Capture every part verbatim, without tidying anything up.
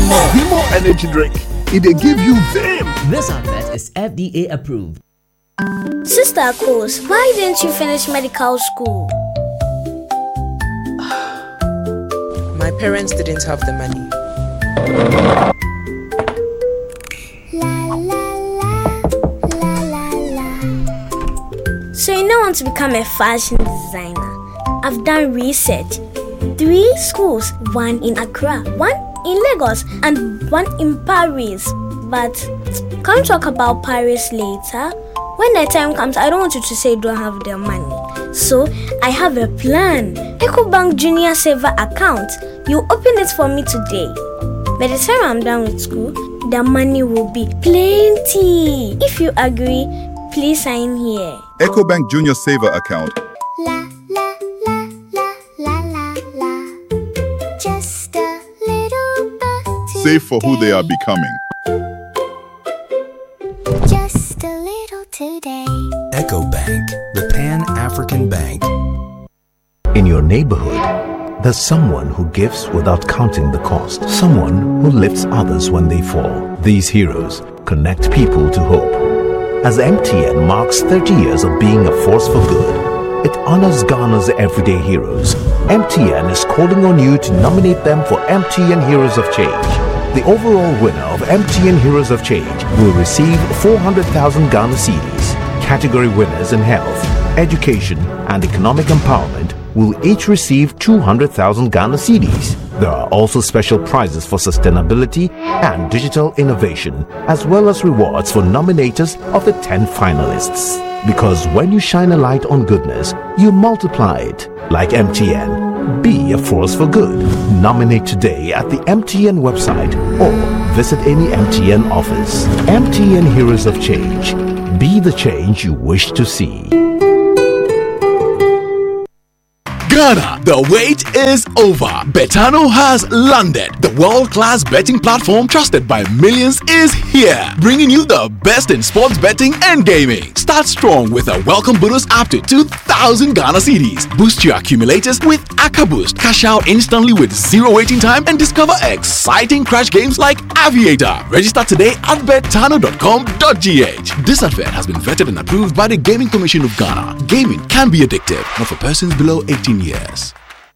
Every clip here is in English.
Vimo, Vimo energy drink. It they give you vim. This advert is F D A approved. Sister Coles, why didn't you finish medical school? My parents didn't have the money. La, la, la, la, la, la. So you don't want to become a fashion designer? I've done research. Three schools, one in Accra, one in Lagos, and one in Paris. But can we talk about Paris later? When the time comes, I don't want you to say you don't have the money. So I have a plan. EcoBank Junior Saver account. You open it for me today. By the time I'm done with school, the money will be plenty. If you agree, please sign here. EcoBank Junior Saver account. La la la la la la la. Just a little bit. Save for who they are becoming. Just a little today. EcoBank, the Pan-African Bank. In your neighborhood, there's someone who gives without counting the cost. Someone who lifts others when they fall. These heroes connect people to hope. As M T N marks thirty years of being a force for good, it honors Ghana's everyday heroes. M T N is calling on you to nominate them for M T N Heroes of Change. The overall winner of M T N Heroes of Change will receive four hundred thousand Ghana cedis. Category winners in health, education, and economic empowerment will each receive two hundred thousand Ghana cedis. There are also special prizes for sustainability and digital innovation, as well as rewards for nominators of the ten finalists. Because when you shine a light on goodness, you multiply it. Like M T N, be a force for good. Nominate today at the M T N website or visit any M T N office. M T N Heroes of Change. Be the change you wish to see. Ghana, the wait is over. Betano has landed. The world-class betting platform trusted by millions is here, bringing you the best in sports betting and gaming. Start strong with a welcome bonus up to two thousand Ghana cedis. Boost your accumulators with Aka Boost. Cash out instantly with zero waiting time and discover exciting crash games like Aviator. Register today at betano dot com dot g h. This advert has been vetted and approved by the Gaming Commission of Ghana. Gaming can be addictive, not for persons below eighteen years.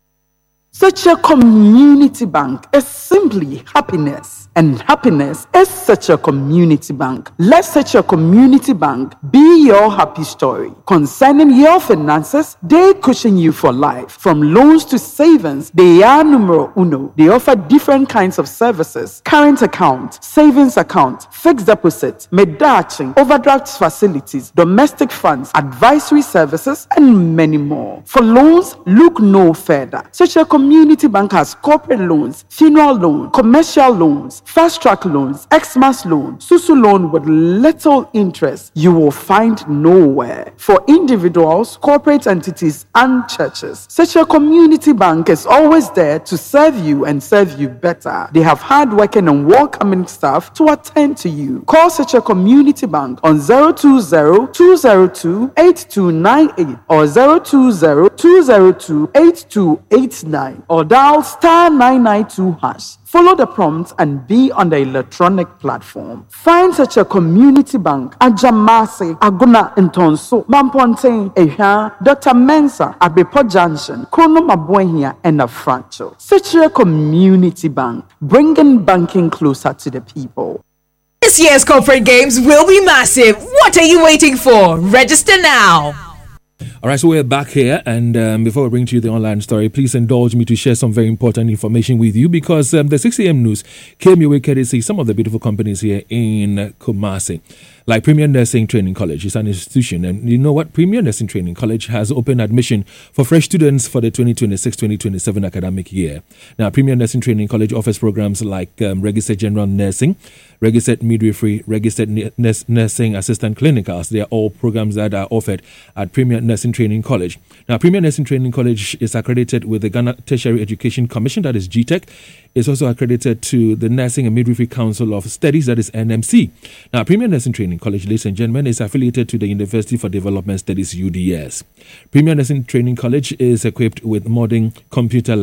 Such a community bank is simply happiness, and happiness is such a community bank. Let such a community bank be your happy story. Concerning your finances, they cushion you for life. From loans to savings, they are numero uno. They offer different kinds of services: current account, savings account, fixed deposit, medaching, overdraft facilities, domestic funds, advisory services, and many more. For loans, look no further. Such a Community Bank has corporate loans, funeral loan, commercial loans, fast track loans, Xmas loan, Susu loan with little interest you will find nowhere. For individuals, corporate entities, and churches, such a Community Bank is always there to serve you and serve you better. They have hard-working and welcoming staff to attend to you. Call such a Community Bank on zero two zero, two zero two, eight two nine eight or zero two zero, two zero two, eight two eight nine. Or dial star nine nine two hash. Follow the prompts and be on the electronic platform. Find such a Community Bank at Jamasi, Aguna Ntonso, Mamponte, Ehia, Doctor Mensa, Abepo Junction, Krono Mabuenia, and Afrancho. Such a Community Bank, bringing banking closer to the people. This year's corporate games will be massive. What are you waiting for? Register now. All right, so we're back here, and um, before we bring to you the online story, please indulge me to share some very important information with you, because um, the six a.m. news came your way courtesy some of the beautiful companies here in Kumasi. Like Premier Nursing Training College is an institution, and you know what? Premier Nursing Training College has open admission for fresh students for the twenty twenty-six twenty twenty-seven academic year. Now, Premier Nursing Training College offers programs like um, Registered General Nursing, Registered Midwifery, Registered Nurs- Nursing Assistant Clinicals. They are all programs that are offered at Premier Nursing Training College. Now, Premier Nursing Training College is accredited with the Ghana Tertiary Education Commission, that is G T E C. It's also accredited to the Nursing and Midwifery Council of Studies, that is N M C. Now, Premier Nursing Training College, ladies and gentlemen, is affiliated to the University for Development Studies, U D S. Premier Nursing Training College is equipped with modern computer lab,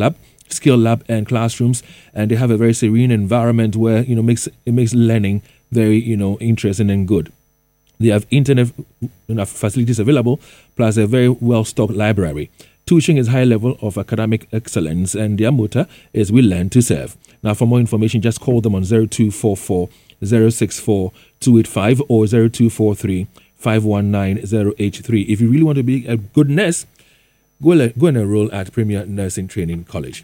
skill lab and classrooms, and they have a very serene environment where you know makes it makes learning very you know interesting and good. They have internet you know, facilities available, plus a very well-stocked library. Tuition is high level of academic excellence, and their motto is "We learn to serve." Now, for more information, just call them on zero two four four zero six four two eight five or zero two four three five one nine zero eight three. If you really want to be a good nurse, go, le- go and enroll at Premier Nursing Training College.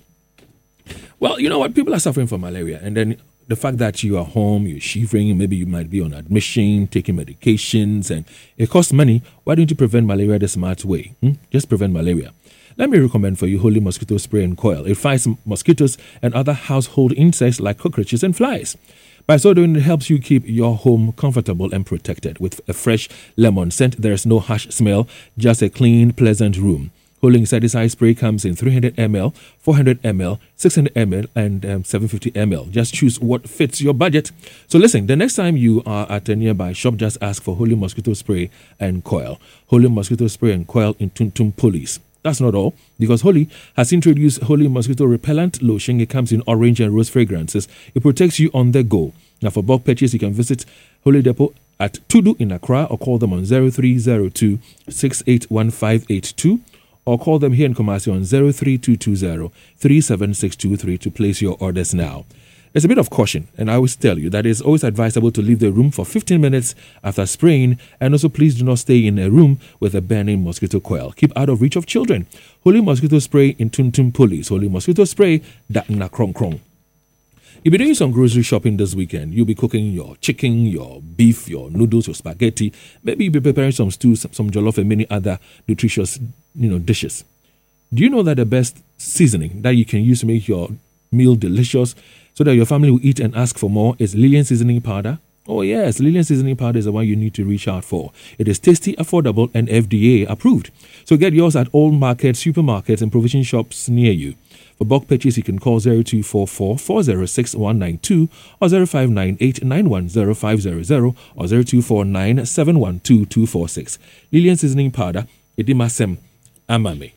Well, you know what? People are suffering from malaria, and then the fact that you are home, you're shivering, maybe you might be on admission, taking medications, and it costs money. Why don't you prevent malaria the smart way? Hmm? Just prevent malaria. Let me recommend for you Holy Mosquito Spray and Coil. It fights mosquitoes and other household insects like cockroaches and flies. By so doing, it helps you keep your home comfortable and protected. With a fresh lemon scent, there is no harsh smell, just a clean, pleasant room. Holy Insecticide Spray comes in three hundred milliliters, four hundred milliliters, six hundred milliliters, and um, seven hundred fifty milliliters. Just choose what fits your budget. So listen, the next time you are at a nearby shop, just ask for Holy Mosquito Spray and Coil. Holy Mosquito Spray and Coil in Tuntum Police. That's not all, because Holy has introduced Holy Mosquito Repellent Lotion. It comes in orange and rose fragrances. It protects you on the go. Now, for bulk purchase, you can visit Holy Depot at Tudu in Accra or call them on zero three zero two six eight one five eight two or call them here in Kumasi on zero three two two zero three seven six two three to place your orders now. There's a bit of caution, and I always tell you that it's always advisable to leave the room for fifteen minutes after spraying, and also please do not stay in a room with a burning mosquito coil. Keep out of reach of children. Holy Mosquito Spray in Tuntum Police. Holy Mosquito Spray, that na krong krong. You'll be doing some grocery shopping this weekend. You'll be cooking your chicken, your beef, your noodles, your spaghetti. Maybe you'll be preparing some stew, some, some jollof, and many other nutritious you know, dishes. Do you know that the best seasoning that you can use to make your meal delicious so that your family will eat and ask for more is Lillian Seasoning Powder? Oh yes, Lillian Seasoning Powder is the one you need to reach out for. It is tasty, affordable, and F D A approved. So get yours at all markets, supermarkets, and provision shops near you. For bulk purchase, you can call zero two four four four zero six one nine two or zero five nine eight nine one zero five zero zero or zero two four nine seven one two two four six. Lillian Seasoning Powder, Edimasem Amame.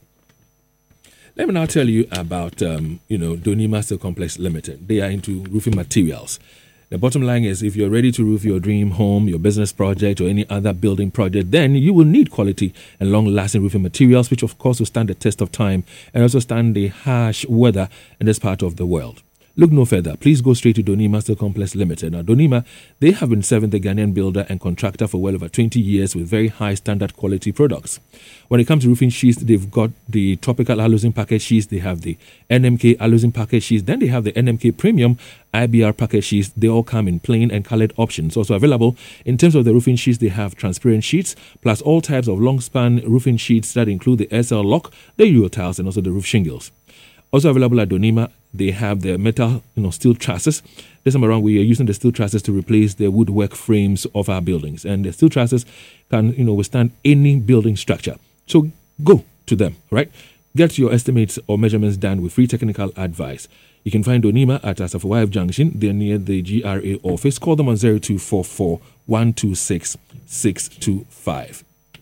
Let me now tell you about, um, you know, Donima Steel Complex Limited. They are into roofing materials. The bottom line is, if you're ready to roof your dream home, your business project, or any other building project, then you will need quality and long-lasting roofing materials, which of course will stand the test of time and also stand the harsh weather in this part of the world. Look no further. Please go straight to Donima Steel Complex Limited. Now, Donima, they have been serving the Ghanaian builder and contractor for well over twenty years with very high standard quality products. When it comes to roofing sheets, they've got the tropical aluzinum package sheets, they have the N M K aluzinum package sheets, then they have the N M K premium I B R package sheets. They all come in plain and colored options. Also available in terms of the roofing sheets, they have transparent sheets, plus all types of long span roofing sheets that include the S L lock, the Euro tiles, and also the roof shingles. Also available at Donima, they have the metal, you know, steel trusses. This time around, we are using the steel trusses to replace the woodwork frames of our buildings, and the steel trusses can, you know, withstand any building structure. So go to them, right? Get your estimates or measurements done with free technical advice. You can find Donima at Asafuwaif Junction. They're near the G R A office. Call them on zero two four four one two six six two five.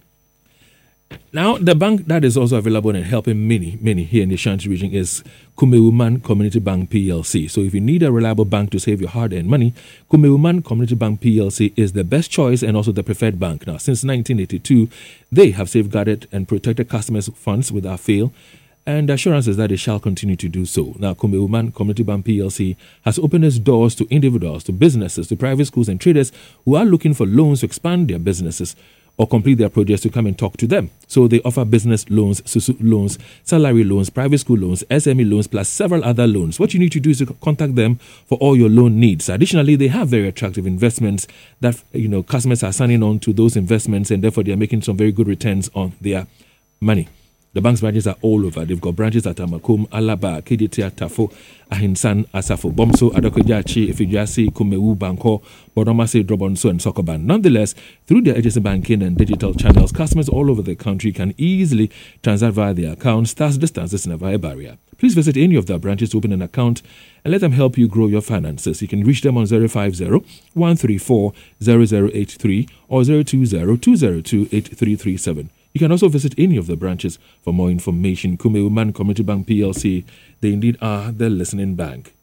Now, the bank that is also available and helping many, many here in the Ashanti region is Kumewuman Community Bank P L C. So if you need a reliable bank to save your hard-earned money, Kumewuman Community Bank P L C is the best choice and also the preferred bank. Now, since nineteen eighty-two, they have safeguarded and protected customers' funds without fail, and assurances that they shall continue to do so. Now, Kumewuman Community Bank P L C has opened its doors to individuals, to businesses, to private schools and traders who are looking for loans to expand their businesses or complete their projects to come and talk to them. So they offer business loans, susu loans, salary loans, private school loans, S M E loans, plus several other loans. What you need to do is to contact them for all your loan needs. Additionally, they have very attractive investments that, you know, customers are signing on to those investments, and therefore they are making some very good returns on their money. The bank's branches are all over. They've got branches at Amakum, Alaba, K D T, Tafo, Ahinsan, Asafo, Bomso, Adokojachi, Ifijasi, Kumewu, Banko, Bodomase, Drobonso, and Sokoban. Nonetheless, through their agency banking and digital channels, customers all over the country can easily transact via their accounts, thus distances never a barrier. Please visit any of their branches to open an account and let them help you grow your finances. You can reach them on zero five zero one three four zero zero eight three or zero two zero two zero two eight three three seven. You can also visit any of the branches for more information. Kume Women Community Bank P L C, they indeed are the listening bank.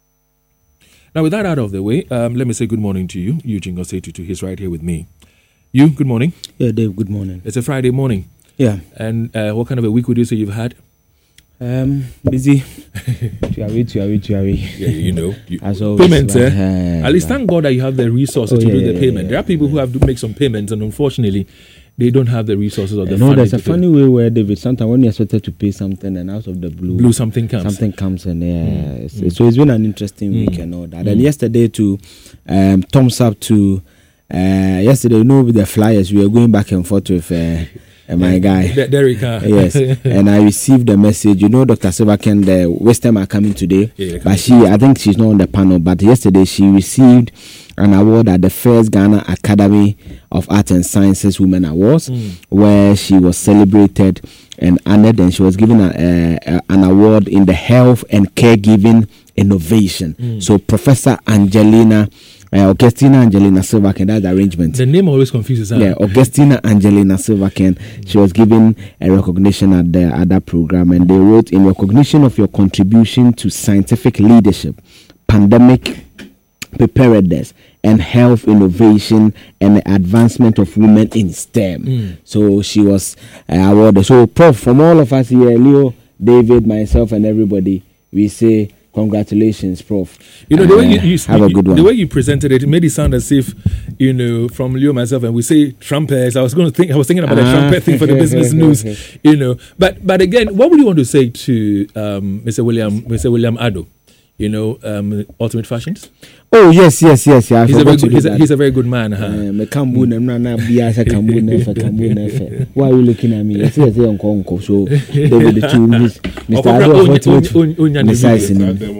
Now, with that out of the way, um, let me say good morning to you, Eugene Gosetu. He's right here with me. You, good morning. Yeah, Dave, good morning. It's a Friday morning. Yeah. And uh, what kind of a week would you say you've had? Um, busy. Tuari, tuari, tuari. Yeah, you know. You, As always. Payments, Like, eh? uh, At least thank God that you have the resources Oh, to yeah, do the yeah, payment. yeah, there are people who have to make some payments, and unfortunately, they don't have the resources or the You know, funding there's a to pay. funny way where, David, sometimes when you're expected to pay something and out of the blue, Blue something comes. Something comes and yeah. Mm. it's- Mm. So it's been an interesting Mm. week and all that. Mm. And yesterday, too, um, thumbs up to, uh, yesterday, you know, with the Flyers, we were going back and forth with uh, uh, my guy. De- Derek, huh? Yes. And I received a message. You know, Doctor Silverken, the West Ham are coming today. Yeah, they're coming. But she, I think she's not on the panel. But yesterday, she received an award at the first Ghana Academy of Arts and Sciences Women Awards, Mm. where she was celebrated and honored, and she was given a, a, a, an award in the health and caregiving innovation. Mm. So Professor Angelina, uh, Augustina Angelina Silverken, that's the arrangement. The name always confuses her. Yeah, Augustina Angelina Silverken. She was given a recognition at the at that program, and they wrote, in recognition of your contribution to scientific leadership, pandemic preparedness, and health innovation, and the advancement of women in STEM. Mm. So she was uh, awarded. So, Prof, from all of us here, Leo, David, myself, and everybody, we say congratulations, Prof. You know, the way Uh, you, you, have you, a good one. the way you presented it, it made it sound as if, you know, from Leo myself, and we say trumpets. I was going to think, I was thinking about Ah. the trumpet thing for the business news, you know. But but again, what would you want to say to um, Mister William, Mister William Addo, you know, um, Ultimate Fashions? Oh, yes, yes, yes. Yeah, I He's a, forgot very to good, do he's, a, that. he's a very good man. Huh? Uh, me kambu na mna na biya sa kambu na fe kambu na fe. Why are you looking at me? I say I say unko unko. So David the two Mister Okobra, Ado onya- Ultimate onya- onya- onya- size in him.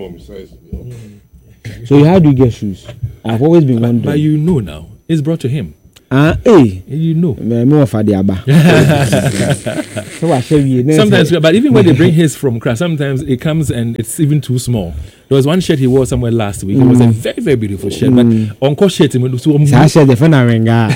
So how do you get shoes? I've always been wondering. But you know now, it's brought to him. Ah, hey. You know. Me me offer the aba. So I share you. Sometimes, but even when they bring his from crash, sometimes it comes and it's even too small. There was one shirt he wore somewhere last week. It was a Mm. very, very beautiful shirt. Mm. But Uncle shirt, it was so Sa share the fena renga.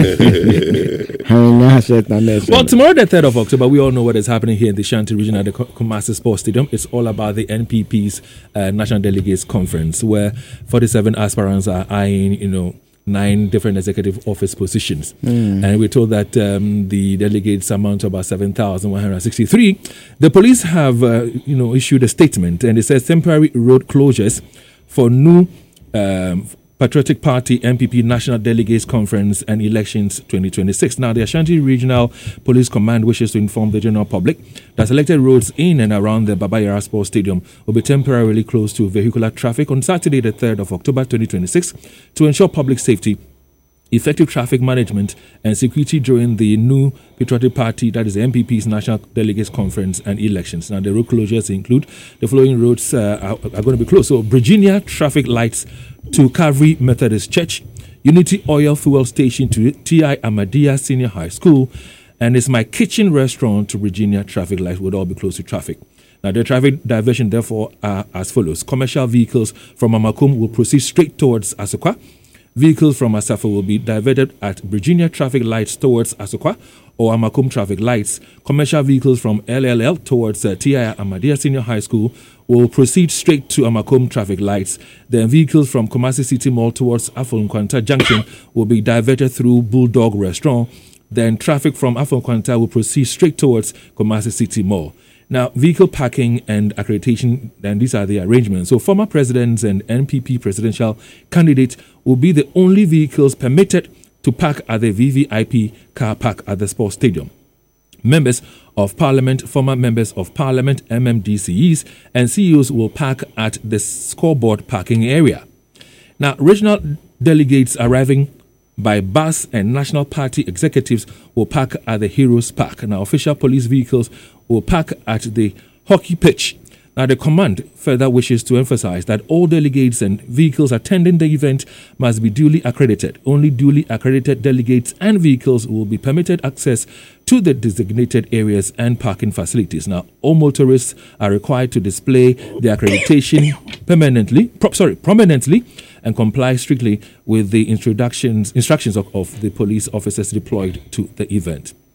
Renga shirt na next. well, tomorrow, the third of October, we all know what is happening here in the Shanti region at the Ko- Kumasi Sports Stadium. It's all about the N P P's uh, National Delegates Conference, where forty-seven aspirants are eyeing, you know, nine different executive office positions. Mm. And we're told that um, the delegates amount to about seven thousand one hundred sixty-three. The police have, uh, you know, issued a statement, and it says temporary road closures for new um, Patriotic Party N P P National Delegates Conference and Elections twenty twenty-six. Now, the Ashanti Regional Police Command wishes to inform the general public that selected roads in and around the Baba Yara Sports Stadium will be temporarily closed to vehicular traffic on Saturday, the third of October twenty twenty-six, to ensure public safety, effective traffic management, and security during the new Patriotic Party, that is the N P P's National Delegates Conference and Elections. Now, the road closures include the following roads uh, are, are going to be closed. So, Virginia traffic lights to Calvary Methodist Church, Unity Oil Fuel Station to T I Ahmadiyya Senior High School, and it's My Kitchen Restaurant to Virginia traffic lights would all be closed to traffic. Now, the traffic diversion, therefore, are as follows. Commercial vehicles from Amakum will proceed straight towards Asokwa. Vehicles from Asafa will be diverted at Virginia traffic lights towards Asokwa or Amakum traffic lights. Commercial vehicles from L L L towards uh, T I Ahmadiyya Senior High School will proceed straight to Amakum traffic lights. Then vehicles from Kumasi City Mall towards Afonkwanta Junction will be diverted through Bulldog Restaurant. Then traffic from Afonkwanta will proceed straight towards Kumasi City Mall. Now, vehicle parking and accreditation, and these are the arrangements. So, former presidents and N P P presidential candidates will be the only vehicles permitted to park at the V V I P car park at the sports stadium. Members of Parliament, former members of Parliament, M M D C Es, and C E Os will park at the scoreboard parking area. Now, regional delegates arriving by bus and National Party executives will park at the Heroes Park. Now, official police vehicles will park at the hockey pitch. Now, the command further wishes to emphasize that all delegates and vehicles attending the event must be duly accredited. Only duly accredited delegates and vehicles will be permitted access to the designated areas and parking facilities. Now, all motorists are required to display their accreditation permanently, pro- sorry, prominently, and comply strictly with the introductions, instructions of, of the police officers deployed to the event.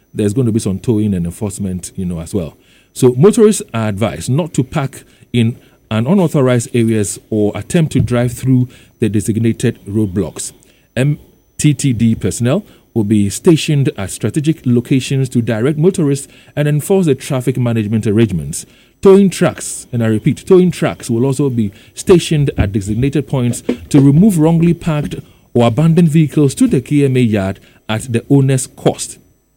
there's going to be some towing and enforcement, you know, as well. So motorists are advised not to park in an unauthorized areas or attempt to drive through the designated roadblocks. M T T D personnel will be stationed at strategic locations to direct motorists and enforce the traffic management arrangements. Towing trucks, and I repeat, towing trucks will also be stationed at designated points to remove wrongly parked or abandoned vehicles to the K M A yard at the owner's cost.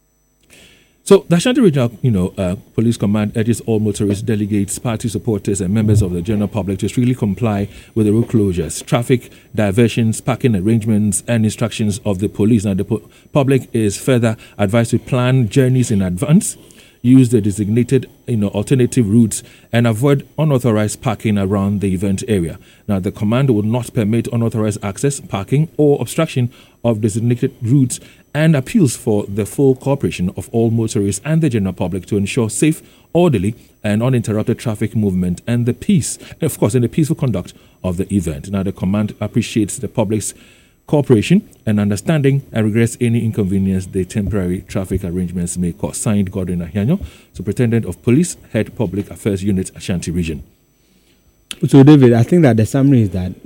So the Ashanti Regional, you know, uh, Police Command urges all motorists, delegates, party supporters, and members of the general public to strictly comply with the road closures, traffic diversions, parking arrangements, and instructions of the police. Now, the po- public is further advised to plan journeys in advance, use the designated, you know, alternative routes, and avoid unauthorized parking around the event area. Now, the command will not permit unauthorized access, parking, or obstruction of designated routes, and appeals for the full cooperation of all motorists and the general public to ensure safe, orderly, and uninterrupted traffic movement and the peace, of course, and the peaceful conduct of the event. Now, the command appreciates the public's cooperation and understanding and regrets any inconvenience the temporary traffic arrangements may cause. Signed, Gordon Ahianyo, Superintendent of Police, Head Public Affairs Unit, Ashanti Region. So, David, I think that the summary is that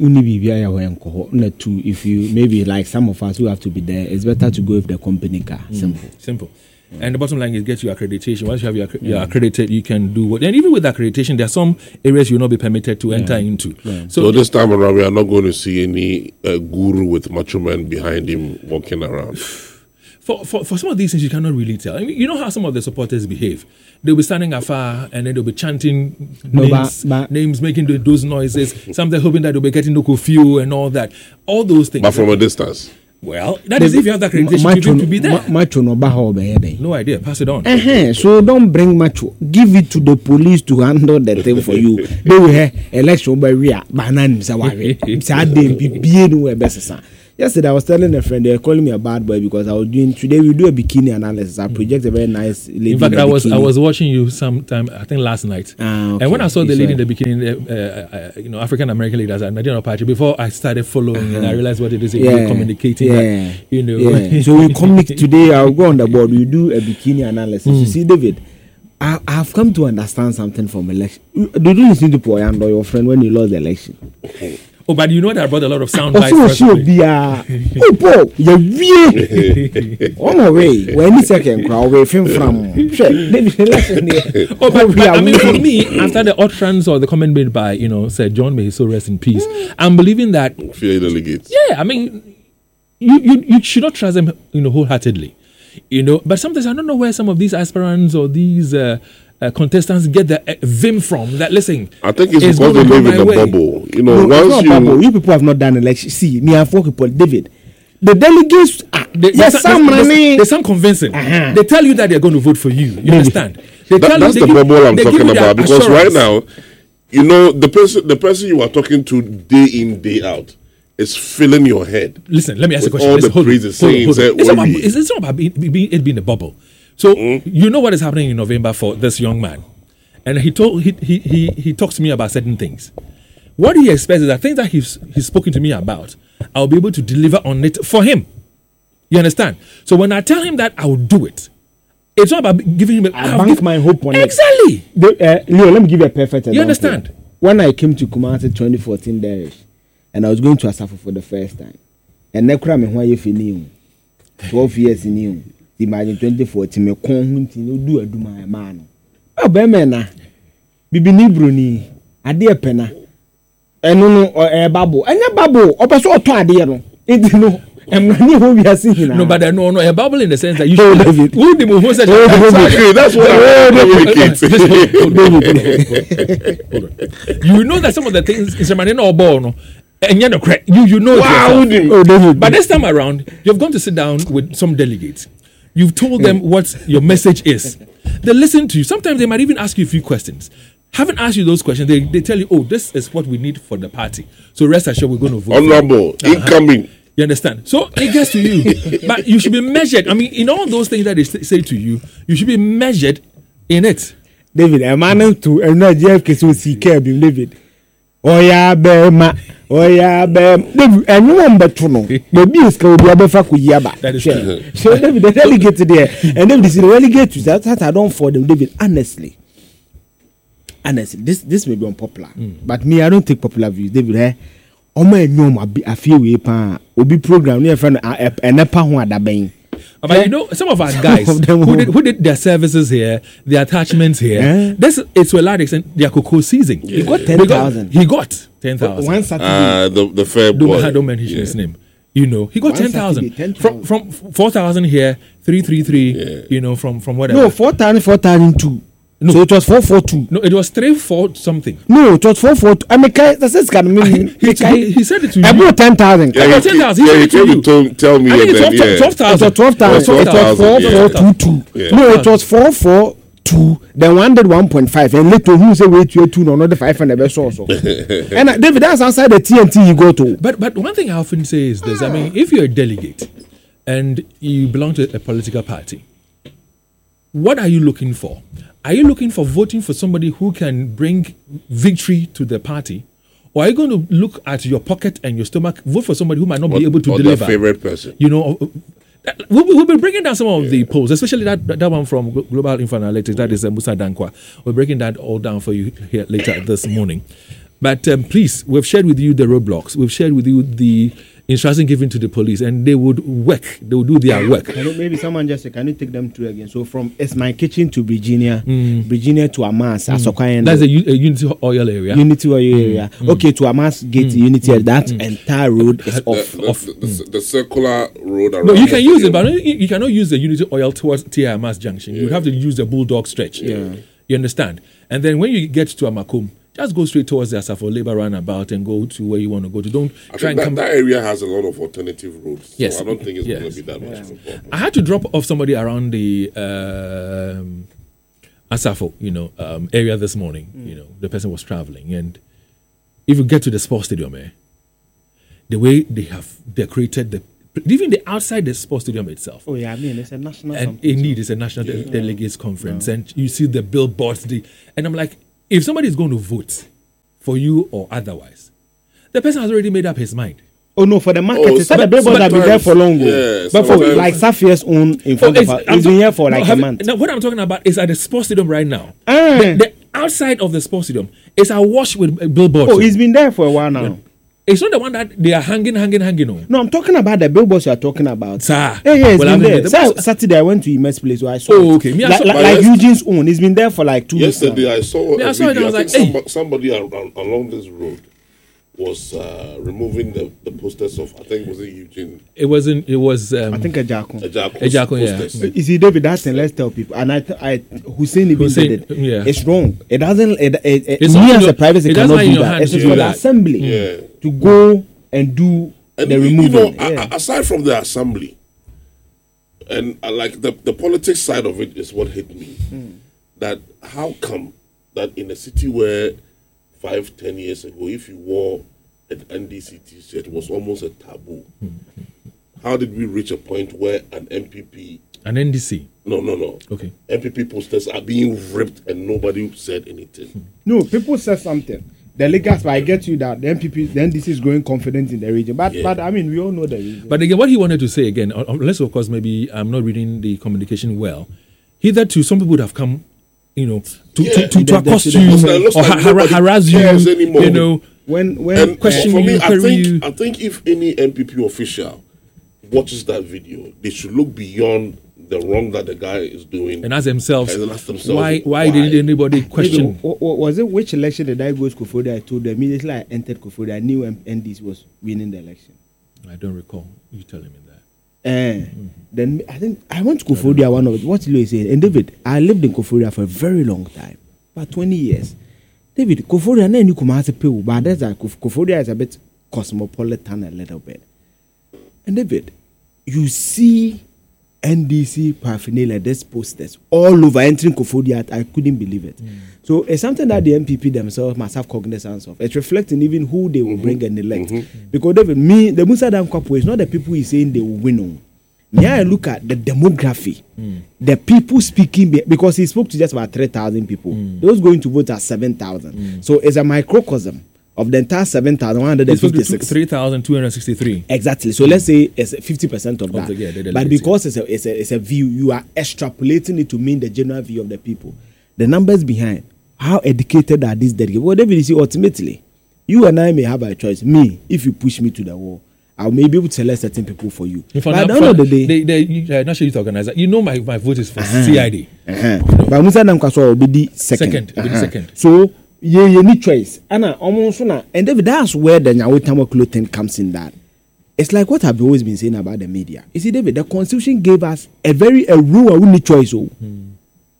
two, if you maybe like some of us who have to be there, it's better to go with the company car. Mm. Simple. Simple. And the bottom line is get your accreditation. Once you have your yeah. you're accredited, you can do what. And even with accreditation, there are some areas you'll not be permitted to yeah. enter into. Yeah. So, so this time around, we are not going to see any uh, guru with macho man behind him walking around. For, for for some of these things, you cannot really tell. I mean, you know how some of the supporters behave. They'll be standing afar and then they'll be chanting no, names, but, but, names, making those noises. Some they're hoping that they'll be getting no curfew and all that. All those things. But from a distance. Well, that is if you have that accreditation to, to be there. Macho no baho no idea. Pass it on. Uh-huh. So don't bring macho. Give it to the police to handle the thing for you. They will have election by Ria. Banan Sawari. Saturday be no best. Yesterday I was telling a friend, they're calling me a bad boy because I was doing today we do a bikini analysis. I project a very nice lady. In fact, in I was bikini. I was watching you sometime I think last night, ah, okay. And when I saw the lady in the bikini, uh, uh, you know, African American leaders at Nigerian Party, before I started following uh-huh. and I realized what it is yeah. communicating. Yeah. That, you know, yeah. So we communicate today. I'll go on the board. We do a bikini analysis. Mm. You see, David, I have come to understand something from election. Did you listen to Poyando, your friend, when you lost the election? Oh, but you know that I brought a lot of sound bites. Oh, sure, be a oh, Paul, you're really on my way. When any second crowd, we film from. Oh, but, but I mean, for me, after the utterance or the comment made by, you know, Sir John, may he so rest in peace, mm. I'm believing that. Fear delegates. Yeah, I mean, you, you you should not trust them, you know, wholeheartedly, you know. But sometimes I don't know where some of these aspirants or these. Uh, Uh, contestants get the uh, vim from that. Listen, I think it's, it's because they live in the way. bubble. You know, no, once you bubble. You people have not done election. See, me and four people, David. The delegates, ah, they, yes, some money. They sound convincing. Uh-huh. They tell you that they're going to vote for you. You understand? They that, tell that's you, the give, bubble I'm talking about. Because assurance. Right now, you know, the person, the person you are talking to day in, day out. It's filling your head. Listen, let me ask you a question. All Listen, the crazy sayings. It's, it's, it's not about being, being, it being a bubble. So mm. you know what is happening in November for this young man. And he told he, he he he talks to me about certain things. What he expects is that things that he's he's spoken to me about, I'll be able to deliver on it for him. You understand? So when I tell him that, I will do it. It's not about giving him. I bank my hope on exactly. it. Exactly. Uh, Leo, let me give you a perfect example. You understand? When I came to Kumasi twenty fourteen there, and I was going to Asafo for the first time, and Nekra me why you feel twelve years in you. Imagine twenty fourteen me kon hunti do aduma man. Oh, Bemena, Bibini Bruni, a dear penna, and no, or a bubble, and a bubble, or so a toadiano. It's no, and who we are seeing. No, but I know no, a bubble in the sense that you should have it. Who the who said that's what I You know that some of the things is a man or born. And you know, you you know, wow, but this time around, you've gone to sit down with some delegates. You've told them what your message is. They listen to you. Sometimes they might even ask you a few questions. Haven't asked you those questions. They they tell you, oh, this is what we need for the party. So rest assured, we're going to vote. Honorable, uh-huh. Incoming. You understand? So it gets to you. But you should be measured. I mean, in all those things that they say to you, you should be measured in it. David, I'm to I'm not J F K so see David. Oh yeah, Bema. Oh yeah, David, and no one but to know. Maybe it's going to be a for Yaba. That is true. So David, the delegate there, and then this is relegate to that. That I don't for them, David. Honestly, honestly, this this may be unpopular, mm. but me, I don't take popular views, David. Eh? Oh my, no, I feel we pa obi program near friend and never one that bang. But yeah. You know, some of our guys who, did, who did their services here, their attachments here, yeah. this is to a large extent their cocoa season. Yeah. He got ten thousand. He got ten thousand. One Saturday. Uh, the, the fair boy. Don't, don't mention yeah. his name. You know, he got ten thousand. From, from four thousand here, three three three, yeah. you know, from, from whatever. No, four thousand, four thousand two. No. So it was four four two. No, it was three four something. No, it was four four two. I mean, that's it. Can mean he, he, he said it to you. About ten thousand. Yeah, about ten thousand. He yeah, said it to you. Told, tell me. I think again, it's twelve thousand. It was twelve thousand. It was four four two two. No, it was four four two. Then one did one point five. And later who say wait you two no not the five hundred best also. And uh, David, that's outside the T N T you go to. But but one thing I often say is this. I mean, if you're a delegate and you belong to a political party, what are you looking for? Are you looking for voting for somebody who can bring victory to the party? Or are you going to look at your pocket and your stomach, vote for somebody who might not or, be able to or deliver? Their favorite person. You know, we'll, we'll be breaking down some of yeah. the polls, especially that, that one from Global Info Analytics, that is uh, Musa Dankwa. We're breaking that all down for you here later this morning. But um, please, we've shared with you the roadblocks. We've shared with you the instruction given to the police, and they would work. They would do their work. Maybe someone just say, can you take them through again? So from It's My Kitchen to Virginia, mm. Virginia to Amas, mm. that's a, a Unity Oil area. Unity Oil mm. area. Mm. Okay, to Amas Gate, mm. Unity, mm. that mm. entire road is the, off. The, off. The, the, mm. the circular road around. No, you can use it, but you cannot use the Unity Oil towards T I Amas Junction. Yeah. You have to use the Bulldog stretch. Yeah. You understand? And then when you get to Amakum, just go straight towards the Asafo Labour roundabout and go to where you want to go to. Don't I try and that, come. That area has a lot of alternative roads. Yes. So I don't think it's yes. going to be that much of a problem. I had to drop off somebody around the um, Asafo, you know, um, area this morning. Mm. You know, the person was traveling, and if you get to the sports stadium, eh, the way they have decorated the. Even the outside the sports stadium itself. Oh yeah, I mean it's a national. And indeed, it's a national yeah. de- delegates conference, yeah. and you see the billboards. The and I'm like, if somebody is going to vote for you or otherwise, the person has already made up his mind. Oh no, for the market, oh, the billboards have been there for long. Yeah, but for like Safia's own in front oh, of us, it's been here for like no, a month. Now, what I'm talking about is at the sports stadium right now. Ah. The, the outside of the sports stadium is awash with billboards. Oh, it's been there for a while now. Yeah. It's not the one that they are hanging, hanging, hanging on. No, I'm talking about the billboards you are talking about. Sir. Hey, yeah, it's well, been I mean, there. Sir, Saturday I went to Imes Place where I saw oh, it. okay. Me, like saw, like, like Eugene's own. It's been there for like two weeks. Yesterday I saw yeah, a I saw video. it and I was I like, somebody, hey. somebody around, along this road was uh, removing the, the posters of, I think, was it Eugene? It wasn't, it was... Um, I think Ejako. Ejako. Ejako, yeah. You see, David, that's thing, let's tell people. And I, th- I Hussein even Hussein, did it. Yeah. It's wrong. It doesn't, it, it, it, it's me as your, a private sector cannot do that. It's for the assembly yeah. to go and do and the you, removal. You know, yeah. a, aside from the assembly, and uh, like the, the politics side of it is what hit me. Mm. That how come that in a city where five, ten years ago, if you wore an N D C t-shirt, it was almost a taboo. Mm-hmm. How did we reach a point where an M P P... An N D C? No, no, no. Okay. M P P posters are being ripped and nobody said anything. Mm-hmm. No, people said something. The leaders, but I get you that the M P P, the N D C is growing confident in the region. But, yeah. but I mean, we all know the region. But again, what he wanted to say again, unless of course maybe I'm not reading the communication well, hitherto some people would have come, you know, to yeah. to, to, to accost you or like har- harass you, anymore. You know, when when and question for you, me, I think you. I think if any M P P official watches that video, they should look beyond the wrong that the guy is doing and ask themselves, and ask themselves why, why why didn't anybody question? Maybe, was it which election did I go to Kofodia? I told them immediately I entered Kofodia, I knew N D C was winning the election. I don't recall you telling me that. Uh, mm-hmm. Then I think I went to Kofodia. One of it. What Louis said, and David, I lived in Kofodia for a very long time, about twenty years. David, Kofodia, na you come as a people, but that's like Kofodia is a bit cosmopolitan a little bit. And David, you see N D C paraphernalia, there's posters all over entering Kofodia. I couldn't believe it. Mm. So it's something that the M P P themselves must have cognizance of. It's reflecting even who they will mm-hmm. bring and elect. Mm-hmm. Because David, me, the Musa Dam couple is not the people he's saying they will win on. Me, I look at the demography, mm. the people speaking, because he spoke to just about three thousand people. Mm. Those going to vote are seven thousand. Mm. So it's a microcosm of the entire seven thousand one hundred fifty-six. three thousand two hundred sixty-three. Exactly. So let's say it's fifty percent of, of that. The, yeah, the but because it's a, it's, a, it's a view, you are extrapolating it to mean the general view of the people. The numbers behind, how educated are these delegates? Whatever you see, ultimately, you and I may have a choice. Me, if you push me to the wall, I may be able to select certain people for you. But at the end of the day, they, they, uh, National Youth Organizer, you know my, my vote is for uh-huh. C I D. Uh-huh. You know? But Musa Namkwaso will be the second. Second, uh-huh. be the second. So, you, you need choice. And, uh, and that's where the Nyawitama clothing comes in that. It's like what I've always been saying about the media. You see, David, the Constitution gave us a very a rule and we need choice. Oh. Hmm.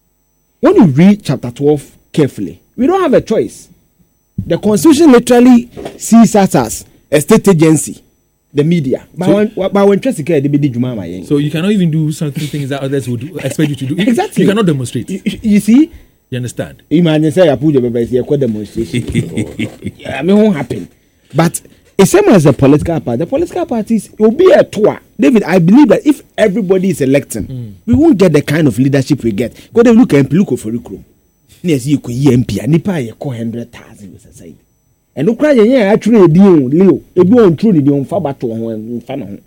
When you read chapter twelve carefully, we don't have a choice. The Constitution literally sees us as a state agency, the media. So, but when trust the so you cannot even do some things that others would expect you to do. Exactly. You cannot demonstrate. You, you see? You understand? Imagine say I put your baby here, demonstration. I mean, won't happen. But it's same as the political party. The political parties will be a tour. David, I believe that if everybody is electing, mm. we won't get the kind of leadership we get. Because they look at look for recruit. Yes, you could E M P and Nipa you call hundred thousand with society. And no cry yeah actually a deal, you know, if you want truly the on Fabato when fan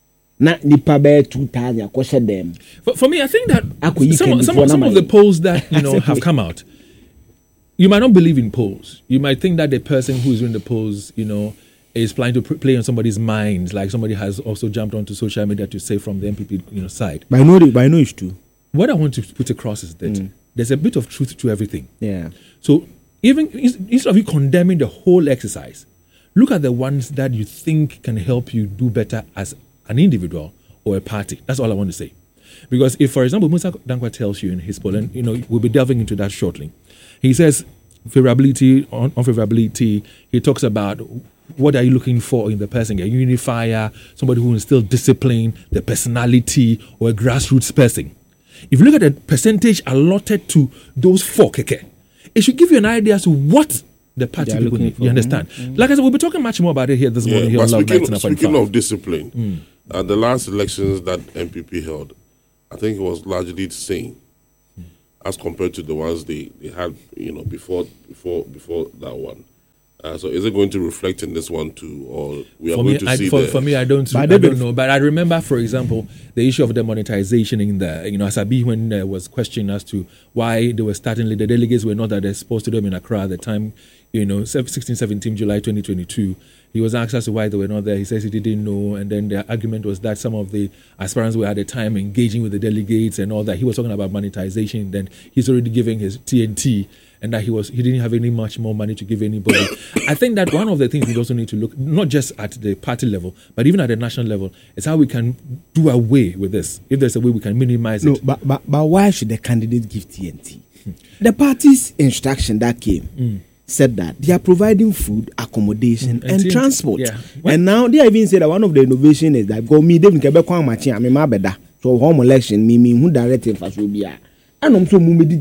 not Nipa bear two thousand, I question them. For, for me, I think that some, some, some of the polls that you know have come out, you might not believe in polls. You might think that the person who is doing the polls, you know, is planning to pr- play on somebody's minds, like somebody has also jumped onto social media to say from the M P P you know side. But I know it, but I know it's true. What I want to put across is that mm. there's a bit of truth to everything. Yeah. So even instead of you condemning the whole exercise, look at the ones that you think can help you do better as an individual or a party. That's all I want to say. Because if, for example, Musa Dankwa tells you in his poll, and you know we'll be delving into that shortly, he says favorability, un- unfavorability. He talks about what are you looking for in the person, a unifier, somebody who instills discipline, the personality, or a grassroots person. If you look at the percentage allotted to those four, Keke, it should give you an idea as to what the party people need. For. You understand? Mm-hmm. Like I said, we'll be talking much more about it here this yeah, morning. Here but on speaking, Love speaking of discipline, mm. uh, the last elections that M P P held, I think it was largely the same mm. as compared to the ones they, they had, you know, before before before that one. Uh, so is it going to reflect in this one too, or we are for going me, to I, see for, the... for me, I don't, I don't know. But I remember, for example, the issue of the monetization in the, you know, Asabi when there was questioned as to why they were starting, the delegates were not at the sports stadium in Accra at the time, you know, sixteen, seventeen July twenty twenty-two. He was asked as to why they were not there. He says he didn't know. And then the argument was that some of the aspirants were at the time engaging with the delegates and all that. He was talking about monetization. Then he's already giving his T N T. And that he was he didn't have any much more money to give anybody. I think that one of the things we also need to look, not just at the party level, but even at the national level, is how we can do away with this. If there's a way we can minimize no, it. But, but but why should the candidate give T N T? Hmm. The party's instruction that came mm. said that they are providing food, accommodation, mm. and, and T N T, transport. Yeah. And now they even said that one of the innovation is that go me David Quebec Machi, I mean my beda. So home election, me me who directed for Subia. And that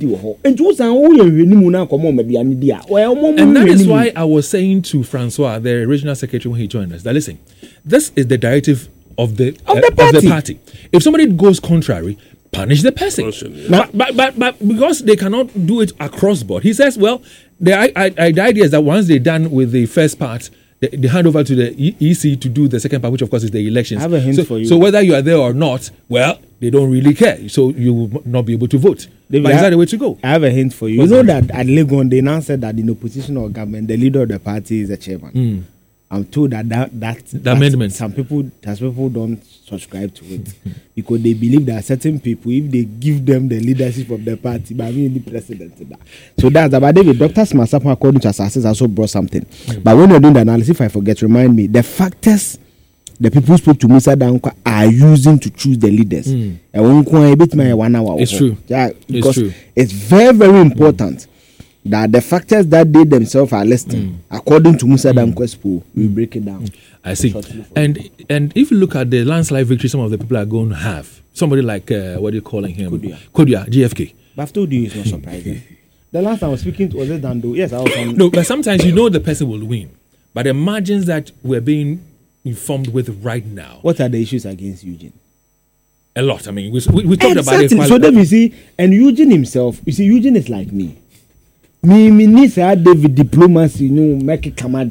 is why I was saying to Francois, the original secretary, when he joined us, that listen, this is the directive of the, of uh, the, party. of the party. If somebody goes contrary, punish the person. Person, yeah. but, but, but, but because they cannot do it across board, he says, well, the, I, I, the idea is that once they're done with the first part, they, they hand over to the E C to do the second part, which of course is the elections. I have a hint so, for you. So whether you are there or not, well, they don't really care. So you will not be able to vote. David, but is that the way to go? I have a hint for you. What's you know that? that at Legon, they now said that in opposition or government, the leader of the party is the chairman. Mm. I'm told that that, that the that amendment. Some people, some people don't subscribe to it because they believe that certain people, if they give them the leadership of the party, but I mean the president. That. So that's about David. Doctor Smasapo, according to Assassin, also brought something. Mm. But when you're doing the analysis, if I forget, remind me the factors the people who spoke to Musa Dankwa are using to choose the leaders. Mm. It's true. Yeah, it's because true. It's very, very important. Mm. That the factors that they themselves are listing, mm. according to Musa mm. Dankwa's poll, we mm. break it down. Mm. I see. And and if you look at the landslide victory some of the people are going to have, somebody like, uh, what are you calling him? Kodia. Kodia, G F K. But I've told you it's not surprising. The last time I was speaking to, was it Dando? Yes, I was on. No, but sometimes you know the person will win. But the margins that we're being informed with right now. What are the issues against Eugene? A lot. I mean, we, we, we talked exactly. about it. So then you see, and Eugene himself, you see, Eugene is like me. Me, me need say David diplomacy, you know, make it come out.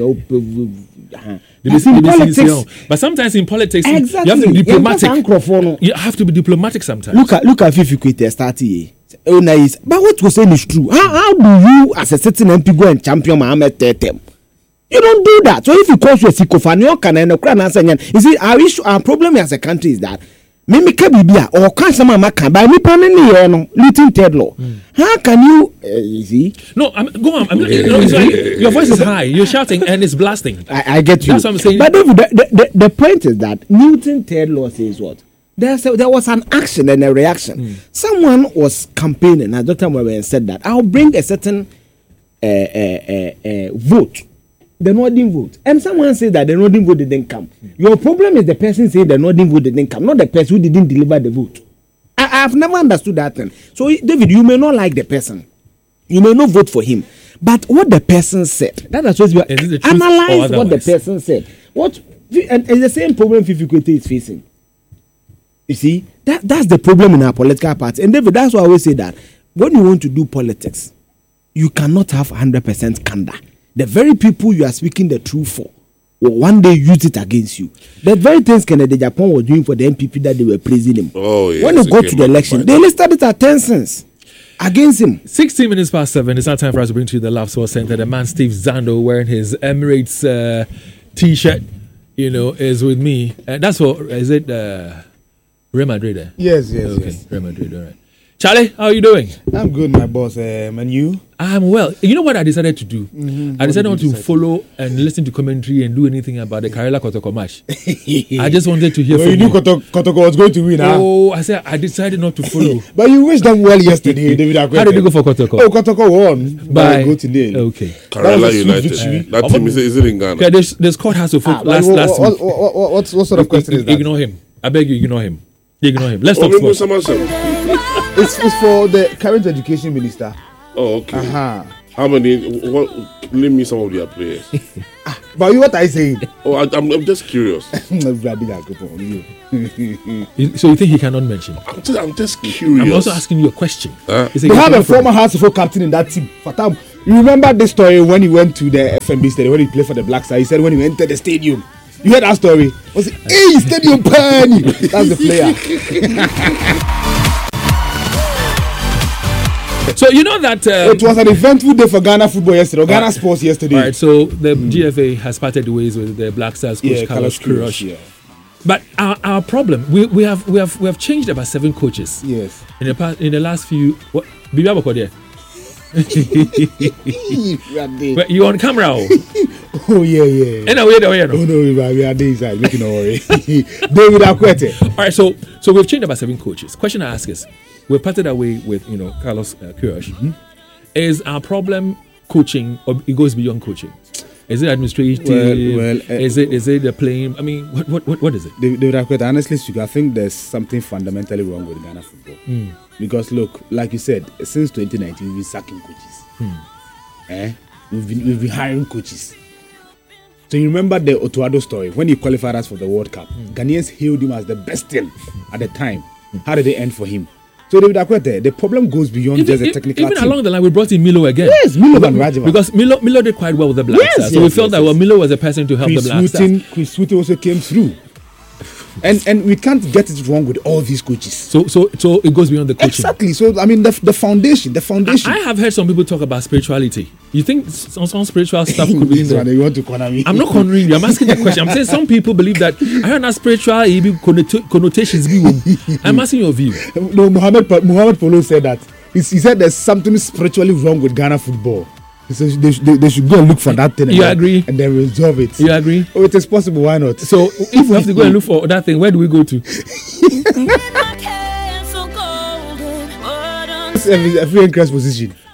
But sometimes in politics, exactly. you have to be diplomatic. You have to be diplomatic sometimes. Look at look at Fifi Kwete starting. Oh, nice. But what was saying is true. How, how do you, as a sitting M P, go and champion Mohammed Tetem? You don't do that. So if you call you a sycophany, can and a crown answer, you see, our issue, our problem as a country is that Mimi Kabibia or can some can buy me panini no Luton Ted law. How can you uh, you see? No, I'm go on. I'm not, no, it's like your voice is high, you're shouting and it's blasting. I, I get you. That's what I'm saying. But David, the, the, the, the point is that Newton Ted law says what? There's a, there was an action and a reaction. Mm. Someone was campaigning, and Doctor Mwawe said that I'll bring a certain uh, uh, uh, uh, vote. The Northern vote, and someone said that the Northern vote didn't come. Mm. Your problem is the person saying the Northern vote didn't come, not the person who didn't deliver the vote. I, I've never understood that thing. So, David, you may not like the person, you may not vote for him, but what the person said, that is supposed to be analyze what the person said. What and, and the same problem Fifi Kwete is facing. You see, that that's the problem in our political party, and David, that's why I always say that when you want to do politics, you cannot have one hundred percent candor. The very people you are speaking the truth for will one day use it against you. The very things Kennedy Japan was doing for the M P P that they were praising him. Oh, yes, when they go to the election, they listed it at ten cents against him. sixteen minutes past seven. It's now time for us to bring to you the Love Source Center. The man Steve Zando wearing his Emirates uh, T-shirt, you know, is with me. Uh, that's for, is it uh, Real Madrid? Eh? Yes, yes, okay. yes. Real Madrid, all right. Charlie, how are you doing? I'm good, my boss. Um, and you? I'm well. You know what I decided to do? Mm-hmm. I decided not to follow and listen to commentary and do anything about the Karela Kotoko match. I just wanted to hear well, from you. You knew Kotoko, Kotoko was going to win, huh? Oh, I said I decided not to follow. But you wished them well yesterday, David Akwete. How did you go for Kotoko? Oh, Kotoko won by go to nil. Okay. Karela United. Uh, that team is, is it in Ghana? Okay, this this court has to focus ah, last what, last what, week. What, what, what, what, what sort of question is that? Ignore him. I beg you, ignore him. Ignore him. Let's oh, talk first. It's, it's for the current education minister. Oh, okay. Uh-huh. How many? What? Name me some of their players. ah, but you, what are you saying? Oh, I, I'm, I'm just curious. So you think he cannot mention? I'm just, I'm just curious. I'm also asking you a question. Uh, they have a former Hearts captain in that team. Fatam, you remember this story when he went to the F M B stadium when he played for the Black Stars? He said when he entered the stadium. You heard that story? Was it, hey, stadium penny? That's the player. So you know that um, it was an eventful day for Ghana football yesterday, or Ghana right. sports yesterday. All right, so the mm. G F A has parted ways with the Black Stars coach yeah, Carlos Queiroz. Yeah. But our, our problem, we, we have we have we have changed about seven coaches. Yes. In the past, in the last few, what? Bibi Aboko there. You on camera? Oh yeah, yeah. And away, away, no. Oh no, we are there inside. Making no worry. David Akwete. All right, so so we've changed about seven coaches. Question I ask is, we've parted away with you know Carlos uh, Queiroz. Mm-hmm. Is our problem coaching, or it goes beyond coaching? Is it administrative? Well, well uh, is it is it the playing? I mean, what what what, what is it? David Akwete, honestly speaking, I think there's something fundamentally wrong with Ghana football. Mm. Because look, like you said, since twenty nineteen, we've been sacking coaches. Hmm. Eh? We've been we've been hiring coaches. So you remember the Otuado story when he qualified us for the World Cup? Hmm. Ghanaians hailed him as the best thing at the time. Hmm. How did they end for him? So David Akwete, the problem goes beyond even, just the technical even team. along the line, we brought in Milo again. Yes, Milo and Rajiva. Because Milo, Milo did quite well with the Black yes, Stars. So yes, we felt yes, that yes. well, Milo was the person to help Chris the Black Wooten, Stars. Chris Wooten also came through. And and we can't get it wrong with all these coaches. So so so it goes beyond the coaching. Exactly. So I mean the the foundation, the foundation. I, I have heard some people talk about spirituality. You think some, some spiritual stuff could be in there? You want to corner me? I'm not cornering you. I'm asking the question. I'm saying some people believe that I heard that spiritual connotations be. I'm asking your view. No, Mohamed Mohamed Polo said that. He, he said there's something spiritually wrong with Ghana football. So they, they, they should go and look for that thing. You and agree? Then, and then resolve it. You agree? Oh, it is possible. Why not? So if we have to go and look for that thing, where do we go to? It's a free and cross position.